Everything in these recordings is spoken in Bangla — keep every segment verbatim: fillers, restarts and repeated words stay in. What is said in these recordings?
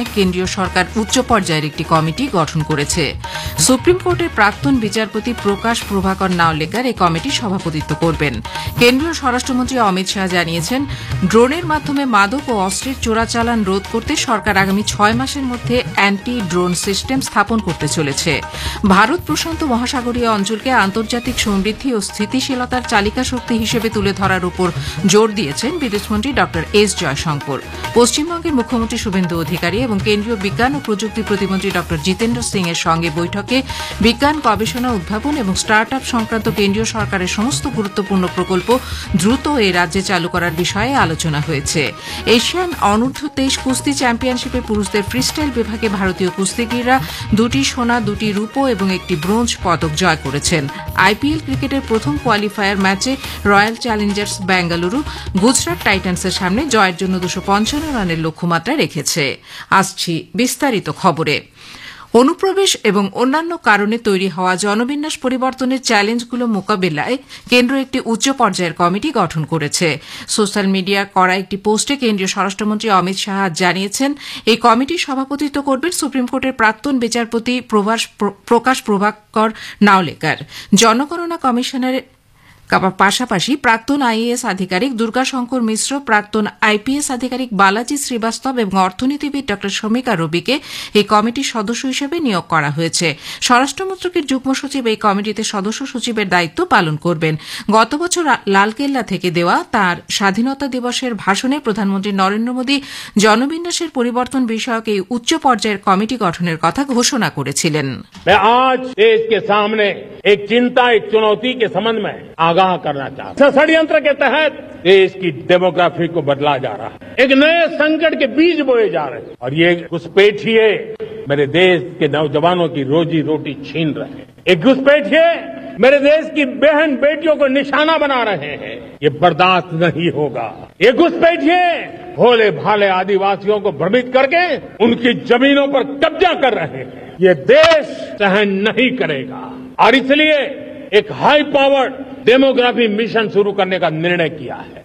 সময় কেন্দ্রীয় সরকার উচ্চ পর্যায়ের একটি কমিটি গঠন করেছে। সুপ্রিম কোর্টের প্রাক্তন বিচারপতি প্রকাশ প্রভাকর নাওলেকর এই কমিটির সভাপতিত্ব করবেন। কেন্দ্রীয় স্বরাষ্ট্রমন্ত্রী অমিত শাহ জানিয়েছেন, ড্রোনের মাধ্যমে মাদক ও অস্ত্রের চোরাচালান রোধ করতে সরকার আগামী ছয় মাসের মধ্যে অ্যান্টি ড্রোন সিস্টেম স্থাপন করতে চলেছে। ভারত প্রশান্ত মহাসাগরীয় অঞ্চলকে আন্তর্জাতিক সমৃদ্ধি ও স্থিতিশীলতার চালিকা শক্তি হিসেবে তুলে ধরার উপর জোর দিয়েছেন বিদেশমন্ত্রী ড এস জয়শঙ্কর। পশ্চিমবঙ্গের মুখ্যমন্ত্রী শুভেন্দু অধিকারী এবং কেন্দ্রীয় বিজ্ঞান ও প্রযুক্তি প্রতিমন্ত্রী ড জিতেন্দ্র সিং এর সঙ্গে বৈঠকে বিজ্ঞান, গবেষণা, উদ্ভাবন এবং স্টার্ট আপ সংক্রান্ত কেন্দ্রীয় সরকারের সমস্ত গুরুত্বপূর্ণ প্রকল্প দ্রুত এই রাজ্যে চালু করার বিষয়ে আলোচনা হয়েছে। এশিয়ান অনূর্ধ্ব তেইশ কুস্তি চ্যাম্পিয়নশিপে পুরুষদের ফ্রিস্টাইল বিভাগে ভারতীয় কুস্তিগিররা দুটি সোনা, দুটি রূপো এবং একটি ব্রোঞ্জ পদক জয় করেছেন। আইপিএল ক্রিকেটের প্রথম কোয়ালিফায়ার ম্যাচে রয়্যাল চ্যালেঞ্জার্স বেঙ্গালুরু গুজরাট টাইটান্সের সামনে জয়ের জন্য দুশো পঞ্চান্ন রানের লক্ষ্যমাত্রা রেখেছে। আসছি বিস্তারিত খবরে। অনুপ্রবেশ এবং অন্যান্য কারণে তৈরি হওয়া জনবিন্যাস পরিবর্তনের চ্যালেঞ্জগুলো মোকাবিলায় কেন্দ্র একটি উচ্চ পর্যায়ের কমিটি গঠন করেছে। সোশ্যাল মিডিয়ায় করা একটি পোস্টে কেন্দ্রীয় স্বরাষ্ট্রমন্ত্রী অমিত শাহ জানিয়েছেন, এই কমিটির সভাপতিত্ব করবেন সুপ্রিম কোর্টের প্রাক্তন বিচারপতি প্রকাশ প্রভাকর নাওলেকর। জনগণনা কমিশনের পাশাপাশি প্রাক্তন আইএএস আধিকারিক দুর্গাশঙ্কর মিশ্র, প্রাক্তন আইপিএস আধিকারিক বালাজি শ্রীবাস্তব এবং অর্থনীতিবিদ ড শমিকা রবিকে এই কমিটির সদস্য হিসেবে নিয়োগ করা হয়েছে। স্বরাষ্ট্রমন্ত্রকের যুগ্ম সচিব এই কমিটিতে সদস্য সচিবের দায়িত্ব পালন করবেন। গত বছর লালকেল্লা থেকে দেওয়া তাঁর স্বাধীনতা দিবসের ভাষণে প্রধানমন্ত্রী নরেন্দ্র মোদী জনবিন্যাসের পরিবর্তন বিষয়ক এই উচ্চ পর্যায়ের কমিটি গঠনের কথা ঘোষণা করেছিলেন। एक चिंता, एक चुनौती के संबंध में आगाह करना चाहता हूं। षड्यंत्र के तहत देश की डेमोग्राफी को बदला जा रहा है, एक नए संकट के बीज बोए जा रहे हैं और ये घुसपैठिए मेरे देश के नौजवानों की रोजी रोटी छीन रहे हैं। एक घुसपैठिए मेरे देश की बहन बेटियों को निशाना बना रहे हैं। ये बर्दाश्त नहीं होगा। ये घुसपैठिए भोले भाले आदिवासियों को भ्रमित करके उनकी जमीनों पर कब्जा कर रहे हैं। ये देश सहन नहीं करेगा और इसलिए एक हाई पावर्ड डेमोग्राफी मिशन शुरू करने का निर्णय किया है।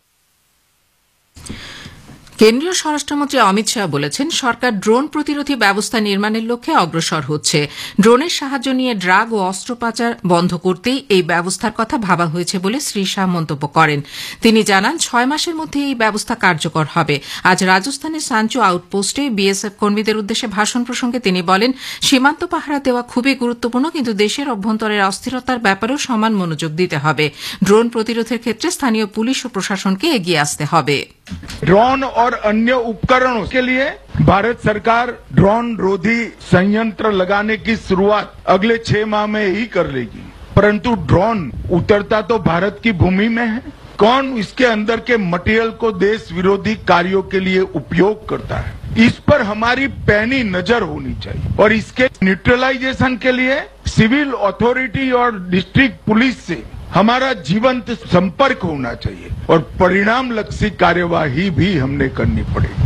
কেন্দ্রীয় স্বরাষ্ট্রমন্ত্রী অমিত শাহ বলেছেন, সরকার ড্রোন প্রতিরোধী ব্যবস্থা নির্মাণের লক্ষ্যে অগ্রসর হচ্ছে। ড্রোনের সাহায্য নিয়ে ড্রাগ ও অস্ত্র পাচার বন্ধ করতেই এই ব্যবস্থার কথা ভাবা হয়েছে বলে শ্রী শাহ মন্তব্য করেন। তিনি জানান, ছয় মাসের মধ্যে এই ব্যবস্থা কার্যকর হবে। আজ রাজস্থানের সাঞ্চু আউটপোস্টে বিএসএফ কর্মীদের উদ্দেশ্যে ভাষণ প্রসঙ্গে তিনি বলেন, সীমান্ত পাহারা দেওয়া খুবই গুরুত্বপূর্ণ, কিন্তু দেশের অভ্যন্তরের অস্থিরতার ব্যাপারেও সমান মনোযোগ দিতে হবে। ড্রোন প্রতিরোধের ক্ষেত্রে স্থানীয় পুলিশ ও প্রশাসনকে এগিয়ে আসতে হবে। ड्रोन और अन्य उपकरणों के लिए भारत सरकार ड्रोन रोधी संयंत्र लगाने की शुरुआत अगले छह माह में ही कर लेगी। परंतु ड्रोन उतरता तो भारत की भूमि में है। कौन इसके अंदर के मटेरियल को देश विरोधी कार्यों के लिए उपयोग करता है, इस पर हमारी पैनी नजर होनी चाहिए और इसके न्यूट्रलाइजेशन के लिए सिविल अथॉरिटी और डिस्ट्रिक्ट पुलिस से हमारा जीवंत संपर्क होना चाहिए और परिणाम लक्षी कार्यवाही भी हमने करनी पड़ेगी।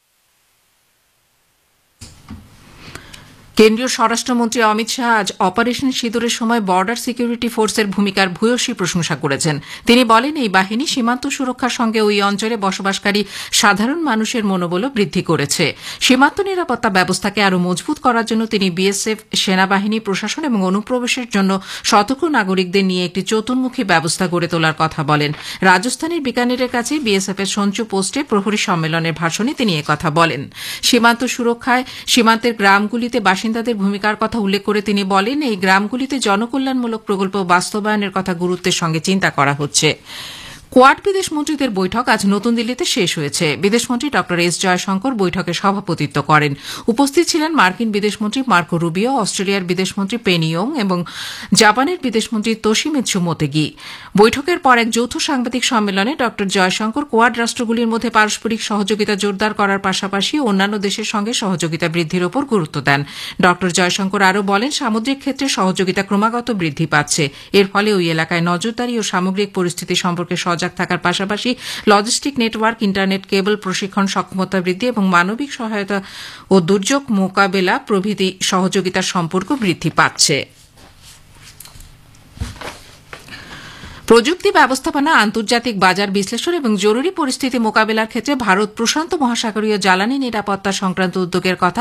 কেন্দ্রীয় স্বরাষ্ট্রমন্ত্রী অমিত শাহ আজ অপারেশন সিঁদুরের সময় বর্ডার সিকিউরিটি ফোর্সের ভূমিকার ভূয়সী প্রশংসা করেছেন। তিনি বলেন, এই বাহিনী সীমান্ত সুরক্ষার সঙ্গে ওই অঞ্চলে বসবাসকারী সাধারণ মানুষের মনোবলও বৃদ্ধি করেছে। সীমান্ত নিরাপত্তা ব্যবস্থাকে আরও মজবুত করার জন্য তিনি বিএসএফ, সেনাবাহিনী, প্রশাসন এবং অনুপ্রবেশের জন্য সতর্ক নাগরিকদের নিয়ে একটি চতুর্মুখী ব্যবস্থা গড়ে তোলার কথা বলেন। রাজস্থানের বিকানেরের কাছে বিএসএফ এর সঞ্চু পোস্টে প্রহরী সম্মেলনের ভাষণে তিনি একথা বলেন। সীমান্ত সুরক্ষায় সীমান্তের গ্রামগুলিতে বাসিন্দাদের ভূমিকার কথা উল্লেখ করে তিনি বলেন, এই গ্রামগুলিতে জনকল্যাণমূলক প্রকল্প বাস্তবায়নের কথা গুরুত্বের সঙ্গে চিন্তা করা হচ্ছে। কোয়াড বিদেশ মন্ত্রীদের বৈঠক আজ নতুন দিল্লিতে শেষ হয়েছে। বিদেশমন্ত্রী ড এস জয়শঙ্কর বৈঠকে সভাপতিত্ব করেন। উপস্থিত ছিলেন মার্কিন বিদেশমন্ত্রী মার্কো রুবিও, অস্ট্রেলিয়ার বিদেশমন্ত্রী পেনি ইয়ং এবং জাপানের বিদেশমন্ত্রী তোশিমিৎসু মোতেগি। বৈঠকের পর এক যৌথ সাংবাদিক সম্মেলনে ড জয়শঙ্কর কোয়াড রাষ্ট্রগুলির মধ্যে পারস্পরিক সহযোগিতা জোরদার করার পাশাপাশি অন্যান্য দেশের সঙ্গে সহযোগিতা বৃদ্ধির ওপর গুরুত্ব দেন। ড জয়শঙ্কর আরও বলেন, সামুদ্রিক ক্ষেত্রে সহযোগিতা ক্রমাগত বৃদ্ধি পাচ্ছে। এর ফলে ওই এলাকায় নজরদারি ও সামগ্রিক পরিস্থিতি সম্পর্কে সজাগ থাকার পাশাপাশি লজিস্টিক নেটওয়ার্ক, ইন্টারনেট কেবল, প্রশিক্ষণ, সক্ষমতা বৃদ্ধি এবং মানবিক সহায়তা ও দুর্যোগ মোকাবেলা প্রভৃতি সহযোগিতার সম্পর্ক বৃদ্ধি পাচ্ছে। প্রযুক্তি ব্যবস্থাপনা, আন্তর্জাতিক বাজার বিশ্লেষণ এবং জরুরি পরিস্থিতি মোকাবেলার ক্ষেত্রে ভারত প্রশান্ত মহাসাগরীয় জ্বালানি নিরাপত্তা সংক্রান্ত উদ্যোগের কথা